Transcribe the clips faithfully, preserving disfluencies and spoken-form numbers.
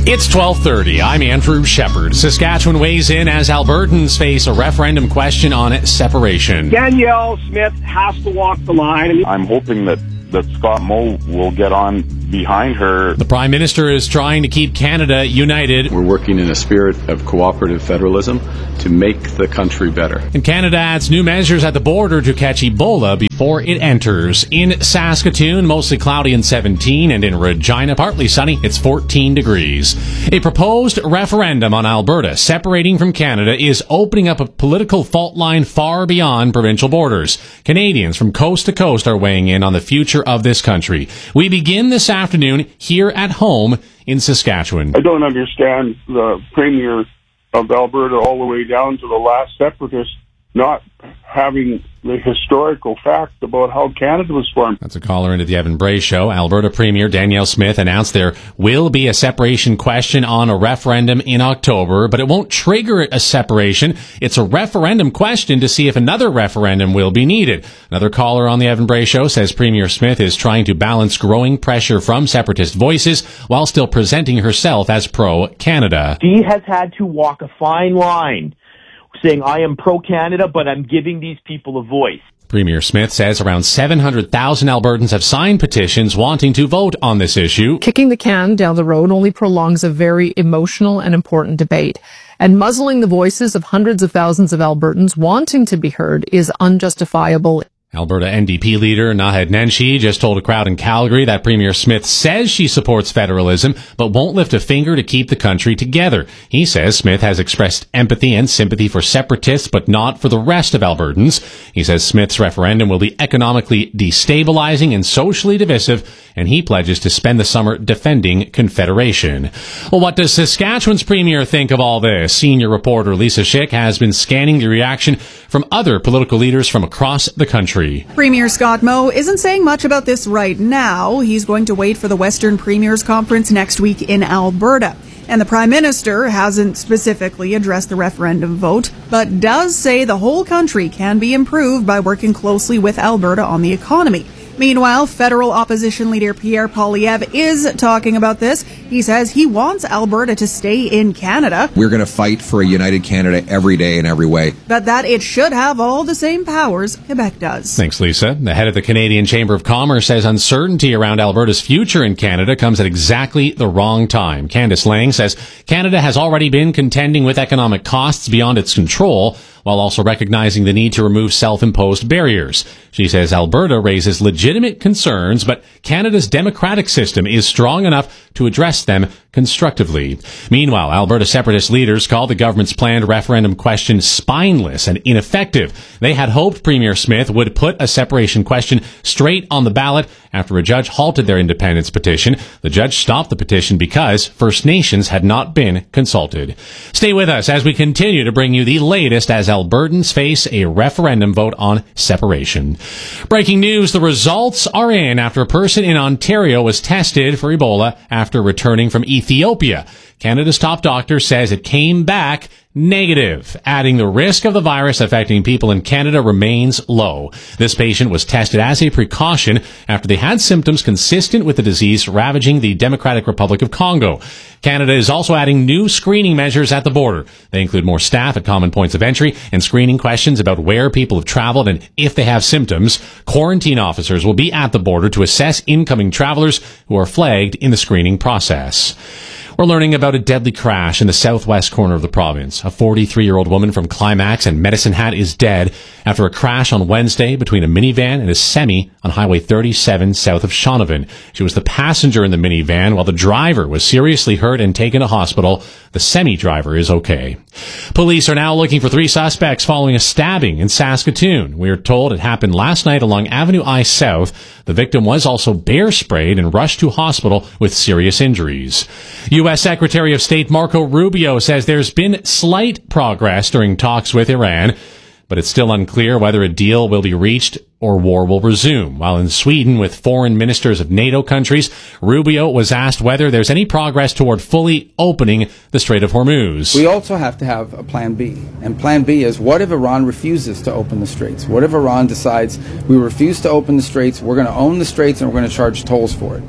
It's twelve thirty. I'm Andrew Shepard. Saskatchewan weighs in as Albertans face a referendum question on separation. Danielle Smith has to walk the line. I'm hoping that, that Scott Moe will get on behind her. The Prime Minister is trying to keep Canada united. We're working in a spirit of cooperative federalism to make the country better. And Canada adds new measures at the border to catch Ebola before it enters. In Saskatoon, mostly cloudy and seventeen, and in Regina, partly sunny, it's fourteen degrees. A proposed referendum on Alberta separating from Canada is opening up a political fault line far beyond provincial borders. Canadians from coast to coast are weighing in on the future of this country. We begin this afternoon here at home in Saskatchewan. I don't understand the Premier of Alberta all the way down to the last separatist not having the historical fact about how Canada was formed. That's a caller into the Evan Bray Show. Alberta Premier Danielle Smith announced there will be a separation question on a referendum in October, but it won't trigger a separation. It's a referendum question to see if another referendum will be needed. Another caller on the Evan Bray Show says Premier Smith is trying to balance growing pressure from separatist voices while still presenting herself as pro-Canada. She has had to walk a fine line, saying, I am pro-Canada, but I'm giving these people a voice. Premier Smith says around seven hundred thousand Albertans have signed petitions wanting to vote on this issue. Kicking the can down the road only prolongs a very emotional and important debate. And muzzling the voices of hundreds of thousands of Albertans wanting to be heard is unjustifiable. Alberta N D P leader Naheed Nenshi just told a crowd in Calgary that Premier Smith says she supports federalism, but won't lift a finger to keep the country together. He says Smith has expressed empathy and sympathy for separatists, but not for the rest of Albertans. He says Smith's referendum will be economically destabilizing and socially divisive, and he pledges to spend the summer defending Confederation. Well, what does Saskatchewan's Premier think of all this? Senior reporter Lisa Schick has been scanning the reaction from other political leaders from across the country. Premier Scott Moe isn't saying much about this right now. He's going to wait for the Western Premiers Conference next week in Alberta. And the Prime Minister hasn't specifically addressed the referendum vote, but does say the whole country can be improved by working closely with Alberta on the economy. Meanwhile, federal opposition leader Pierre Poilievre is talking about this. He says he wants Alberta to stay in Canada. We're going to fight for a united Canada every day in every way. But that it should have all the same powers Quebec does. Thanks, Lisa. The head of the Canadian Chamber of Commerce says uncertainty around Alberta's future in Canada comes at exactly the wrong time. Candice Lang says Canada has already been contending with economic costs beyond its control, while also recognizing the need to remove self-imposed barriers. She says Alberta raises legitimate concerns, but Canada's democratic system is strong enough to address them constructively. Meanwhile, Alberta separatist leaders called the government's planned referendum question spineless and ineffective. They had hoped Premier Smith would put a separation question straight on the ballot after a judge halted their independence petition. The judge stopped the petition because First Nations had not been consulted. Stay with us as we continue to bring you the latest as Albertans face a referendum vote on separation. Breaking news, the results are in after a person in Ontario was tested for Ebola after returning from Ethiopia. Canada's top doctor says it came back negative, adding the risk of the virus affecting people in Canada remains low. This patient was tested as a precaution after they had symptoms consistent with the disease ravaging the Democratic Republic of Congo. Canada is also adding new screening measures at the border. They include more staff at common points of entry and screening questions about where people have traveled and if they have symptoms. Quarantine officers will be at the border to assess incoming travelers who are flagged in the screening process. We're learning about a deadly crash in the southwest corner of the province. A forty-three-year-old woman from Climax and Medicine Hat is dead after a crash on Wednesday between a minivan and a semi on Highway thirty-seven south of Shaunavon. She was the passenger in the minivan while the driver was seriously hurt and taken to hospital. The semi-driver is okay. Police are now looking for three suspects following a stabbing in Saskatoon. We are told it happened last night along Avenue I South. The victim was also bear sprayed and rushed to hospital with serious injuries. U S Secretary of State Marco Rubio says there's been slight progress during talks with Iran, but it's still unclear whether a deal will be reached or war will resume. While in Sweden with foreign ministers of NATO countries, Rubio was asked whether there's any progress toward fully opening the Strait of Hormuz. We also have to have a plan B. And plan B is, what if Iran refuses to open the straits? What if Iran decides we refuse to open the straits, we're going to own the straits, and we're going to charge tolls for it?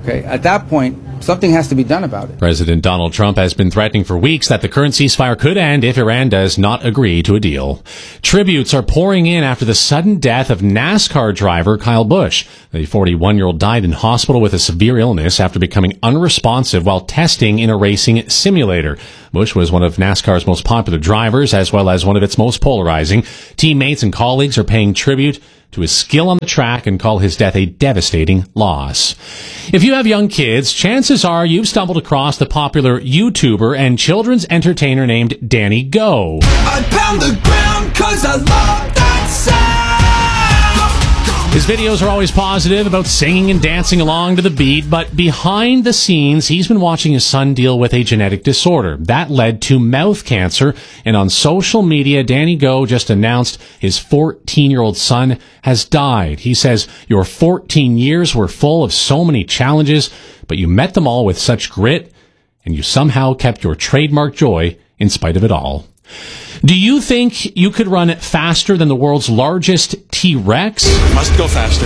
Okay, at that point, something has to be done about it. President Donald Trump has been threatening for weeks that the current ceasefire could end if Iran does not agree to a deal. Tributes are pouring in after the sudden death of NASCAR driver Kyle Busch. The forty-one-year-old died in hospital with a severe illness after becoming unresponsive while testing in a racing simulator. Busch was one of NASCAR's most popular drivers, as well as one of its most polarizing. Teammates and colleagues are paying tribute to his skill on the track and call his death a devastating loss. If you have young kids, chances are you've stumbled across the popular YouTuber and children's entertainer named Danny Go. I pound the ground 'cause I love that sound. His videos are always positive about singing and dancing along to the beat, but behind the scenes, he's been watching his son deal with a genetic disorder. That led to mouth cancer, and on social media, Danny Go just announced his fourteen-year-old son has died. He says, "Your fourteen years were full of so many challenges, but you met them all with such grit, and you somehow kept your trademark joy in spite of it all." Do you think you could run faster than the world's largest T-Rex? Must go faster.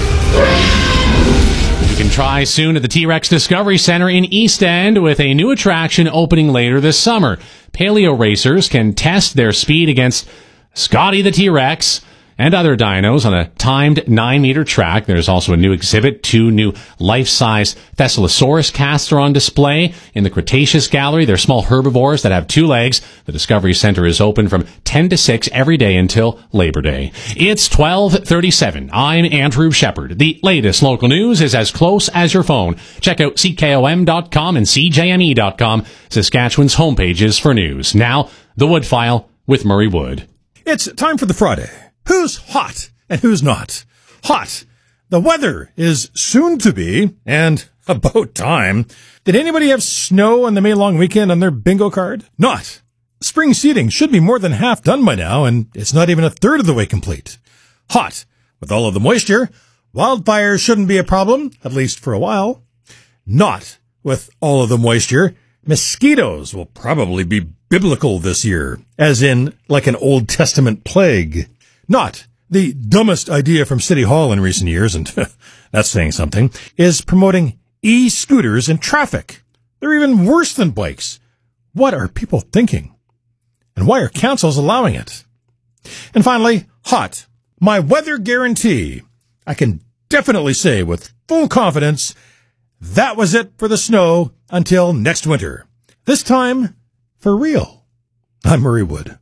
You can try soon at the T-Rex Discovery Center in East End with a new attraction opening later this summer. Paleo racers can test their speed against Scotty the T-Rex and other dinos on a timed nine-meter track. There's also a new exhibit. Two new life-size Thessaliosaurus casts are on display in the Cretaceous Gallery. They're small herbivores that have two legs. The Discovery Center is open from ten to six every day until Labor Day. It's twelve thirty-seven. I'm Andrew Shepard. The latest local news is as close as your phone. Check out C K O M dot com and C J M E dot com, Saskatchewan's homepages for news. Now, the Wood File with Murray Wood. It's time for the Friday. Who's hot and who's not? Hot. The weather is soon to be, and about time. Did anybody have snow on the May long weekend on their bingo card? Not. Spring seeding should be more than half done by now, and it's not even a third of the way complete. Hot. With all of the moisture, wildfires shouldn't be a problem, at least for a while. Not. With all of the moisture, mosquitoes will probably be biblical this year, as in like an Old Testament plague. Not. The dumbest idea from City Hall in recent years, and that's saying something, is promoting e-scooters in traffic. They're even worse than bikes. What are people thinking? And why are councils allowing it? And finally, hot. My weather guarantee. I can definitely say with full confidence, that was it for the snow until next winter. This time, for real. I'm Murray Wood.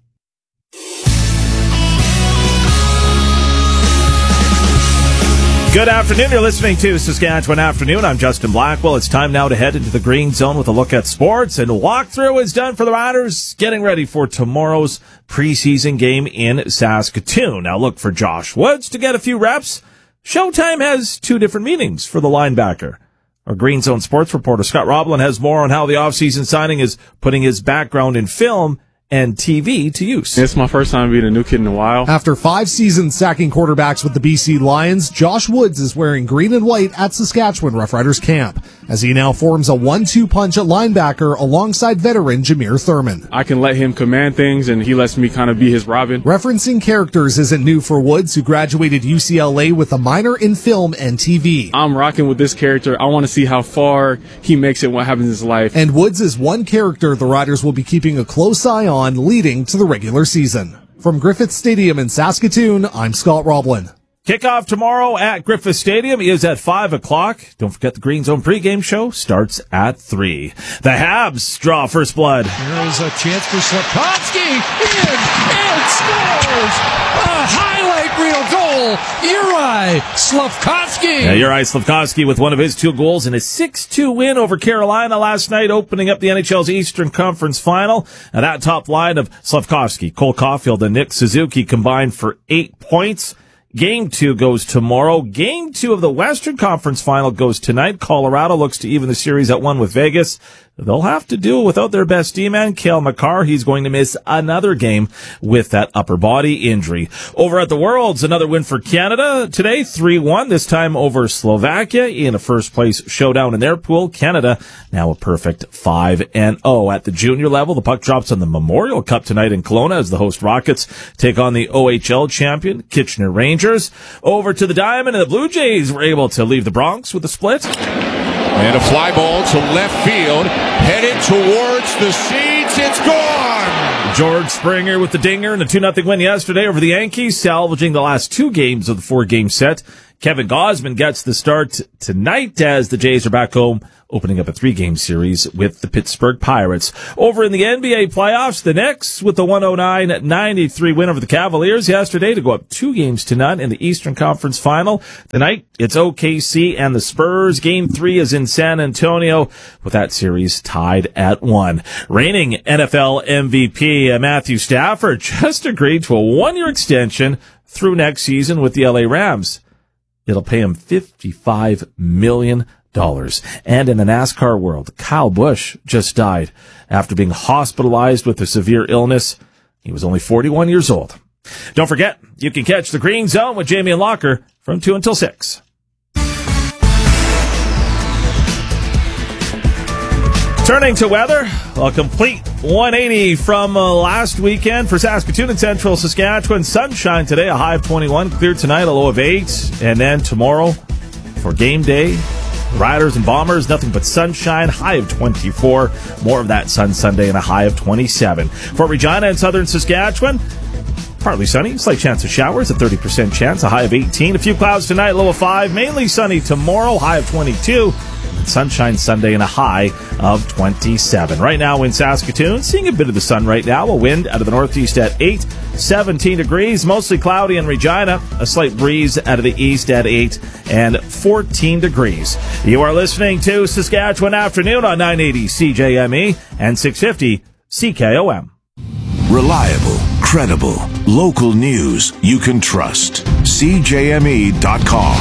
Good afternoon. You're listening to Saskatchewan Afternoon. I'm Justin Blackwell. It's time now to head into the green zone with a look at sports. And walkthrough is done for the Riders, getting ready for tomorrow's preseason game in Saskatoon. Now look for Josh Woods to get a few reps. Showtime has two different meanings for the linebacker. Our Green Zone sports reporter Scott Roblin has more on how the offseason signing is putting his background in film and T V to use. It's my first time being a new kid in a while. After five seasons sacking quarterbacks with the B C Lions, Josh Woods is wearing green and white at Saskatchewan Roughriders camp, as he now forms a one two punch at linebacker alongside veteran Jameer Thurman. I can let him command things, and he lets me kind of be his Robin. Referencing characters isn't new for Woods, who graduated U C L A with a minor in film and T V. I'm rocking with this character. I want to see how far he makes it, what happens in his life. And Woods is one character the Riders will be keeping a close eye on leading to the regular season. From Griffith Stadium in Saskatoon, I'm Scott Roblin. Kickoff tomorrow at Griffith Stadium is at five o'clock. Don't forget the Green Zone pregame show starts at three. The Habs draw first blood. There's a chance for Slafkovsky. In and scores! A highlight reel goal. Juraj Slafkovsky. Yeah, Juraj Slafkovsky with one of his two goals in a six two win over Carolina last night, opening up the N H L's Eastern Conference Final. And that top line of Slafkovsky, Cole Caulfield, and Nick Suzuki combined for eight points. Game two goes tomorrow. Game two of the Western Conference Final goes tonight. Colorado looks to even the series at one with Vegas. They'll have to do it without their best D-man, Cale Makar. He's going to miss another game with that upper body injury. Over at the Worlds, another win for Canada today, three one, this time over Slovakia in a first-place showdown in their pool. Canada now a perfect five and oh. At the junior level, the puck drops on the Memorial Cup tonight in Kelowna as the host Rockets take on the O H L champion Kitchener Rangers. Over to the Diamond, and the Blue Jays were able to leave the Bronx with a split. And a fly ball to left field, headed towards the seats. It's gone! George Springer with the dinger and a two nothing win yesterday over the Yankees, salvaging the last two games of the four-game set. Kevin Gausman gets the start tonight as the Jays are back home, opening up a three-game series with the Pittsburgh Pirates. Over in the N B A playoffs, the Knicks with the one oh nine ninety-three win over the Cavaliers yesterday to go up two games to none in the Eastern Conference Final. Tonight, it's O K C and the Spurs. Game three is in San Antonio, with that series tied at one. Reigning N F L M V P Matthew Stafford just agreed to a one-year extension through next season with the L A Rams. It'll pay him fifty-five million dollars. And in the NASCAR world, Kyle Busch just died after being hospitalized with a severe illness. He was only forty-one years old. Don't forget, you can catch the Green Zone with Jamie and Locker from two until six. Turning to weather, a complete one eighty from uh, last weekend for Saskatoon and central Saskatchewan. Sunshine today, a high of twenty-one. Clear tonight, a low of eight. And then tomorrow, for game day, Riders and Bombers, nothing but sunshine, high of twenty-four. More of that sun Sunday and a high of twenty-seven. For Regina and southern Saskatchewan, partly sunny, slight chance of showers, a thirty percent chance, a high of eighteen. A few clouds tonight, low of five. Mainly sunny tomorrow, high of twenty-two. And sunshine Sunday and a high of twenty-seven. Right now in Saskatoon, seeing a bit of the sun right now. A wind out of the northeast at eight, seventeen degrees. Mostly cloudy in Regina. A slight breeze out of the east at eight and fourteen degrees. You are listening to Saskatchewan Afternoon on nine eighty C J M E and six fifty C K O M. Reliable, credible, local news you can trust. C J M E dot com.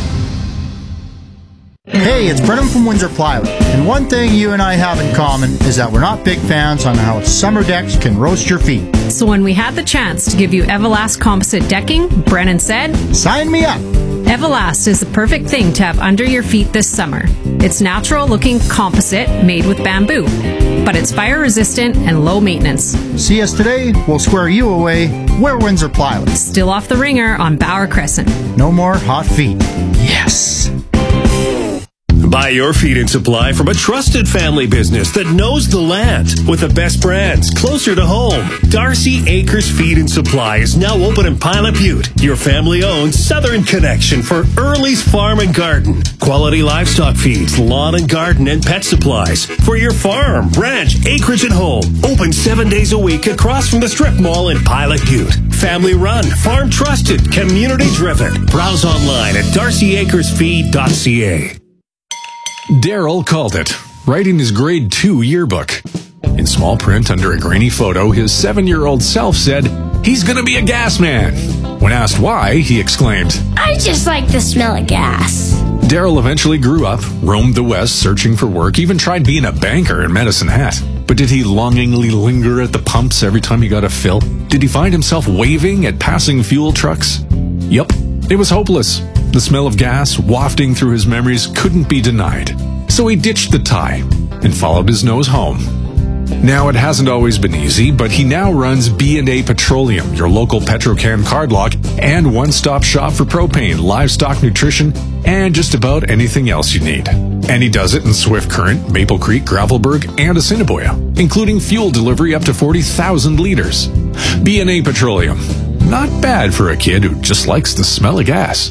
Hey, it's Brennan from Windsor Plywood, and one thing you and I have in common is that we're not big fans on how summer decks can roast your feet. So when we had the chance to give you Everlast composite decking, Brennan said, "Sign me up!" Everlast is the perfect thing to have under your feet this summer. It's natural-looking composite made with bamboo, but it's fire-resistant and low maintenance. See us today, we'll square you away. We're Windsor Plywood. Still off the ringer on Bauer Crescent. No more hot feet. Yes! Buy your feed and supply from a trusted family business that knows the land with the best brands closer to home. Darcy Acres Feed and Supply is now open in Pilot Butte, your family-owned southern connection for Early's Farm and Garden. Quality livestock feeds, lawn and garden, and pet supplies for your farm, ranch, acreage, and home. Open seven days a week across from the Strip Mall in Pilot Butte. Family run, farm trusted, community driven. Browse online at darcy acres feed dot c a. Daryl called it, writing his grade two yearbook. In small print under a grainy photo, his seven-year-old self said, "He's gonna be a gas man." When asked why, he exclaimed, "I just like the smell of gas." Daryl eventually grew up, roamed the West searching for work, even tried being a banker in Medicine Hat. But did he longingly linger at the pumps every time he got a fill? Did he find himself waving at passing fuel trucks? Yup, it was hopeless. The smell of gas wafting through his memories couldn't be denied. So he ditched the tie and followed his nose home. Now, it hasn't always been easy, but he now runs B and A Petroleum, your local Petrocan cardlock and one-stop shop for propane, livestock nutrition, and just about anything else you need. And he does it in Swift Current, Maple Creek, Gravelburg, and Assiniboia, including fuel delivery up to forty thousand liters. B and A Petroleum. Not bad for a kid who just likes the smell of gas.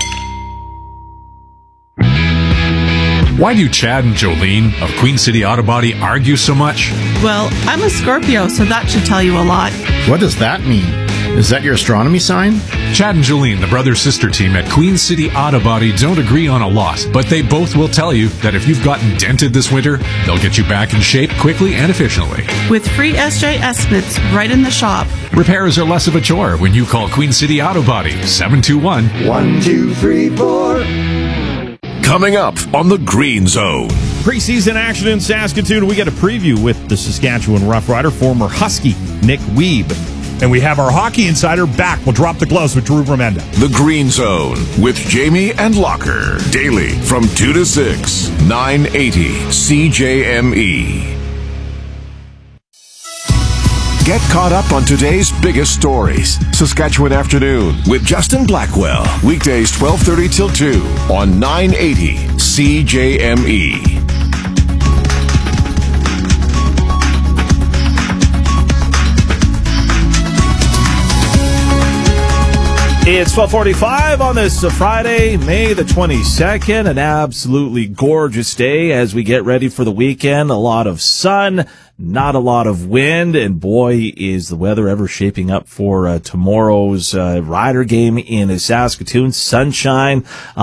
Why do Chad and Jolene of Queen City Auto Body argue so much? Well, I'm a Scorpio, so that should tell you a lot. What does that mean? Is that your astronomy sign? Chad and Jolene, the brother-sister team at Queen City Auto Body, don't agree on a lot, but they both will tell you that if you've gotten dented this winter, they'll get you back in shape quickly and efficiently. With free S J estimates right in the shop. Repairs are less of a chore when you call Queen City Auto Body, seven two one, one two three four. Coming up on the Green Zone. Preseason action in Saskatoon. We get a preview with the Saskatchewan Roughrider, former Husky Nick Wiebe. And we have our hockey insider back. We'll drop the gloves with Drew Remenda. The Green Zone with Jamie and Locker. Daily from two to six. nine eighty C J M E. Get caught up on today's biggest stories. Saskatchewan Afternoon with Justin Blackwell. Weekdays twelve thirty till two on nine eighty C J M E. It's twelve forty-five on this Friday, May the twenty-second. An absolutely gorgeous day as we get ready for the weekend. A lot of sun, not a lot of wind, and boy, is the weather ever shaping up for uh, tomorrow's uh, Rider game in Saskatoon. Sunshine.